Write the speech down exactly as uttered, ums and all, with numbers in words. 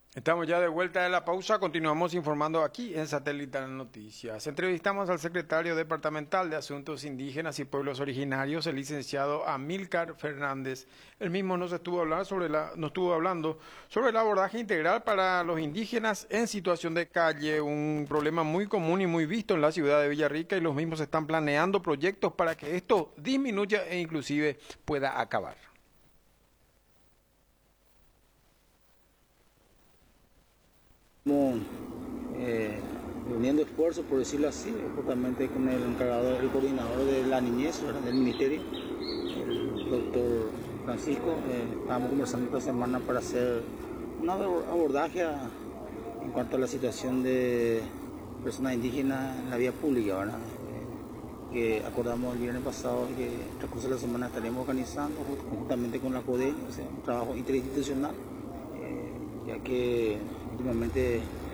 Estamos ya de vuelta de la pausa, continuamos informando aquí en Satelital Noticias. Entrevistamos al secretario departamental de Asuntos Indígenas y Pueblos Originarios, el licenciado Amílcar Fernández. Él mismo nos estuvo hablando sobre la, nos estuvo hablando sobre el abordaje integral para los indígenas en situación de calle, un problema muy común y muy visto en la ciudad de Villarrica, y los mismos están planeando proyectos para que esto disminuya e inclusive pueda acabar. Estamos eh, reuniendo esfuerzos, por decirlo así, justamente con el encargado, el coordinador de la niñez, ¿verdad?, del ministerio, el doctor Francisco. Eh, estábamos conversando esta semana para hacer un abordaje a, en cuanto a la situación de personas indígenas en la vía pública, ¿verdad? Eh, que acordamos el viernes pasado que en el transcurso de la semana estaremos organizando conjuntamente con la CODEI, o sea, un trabajo interinstitucional, eh, ya que últimamente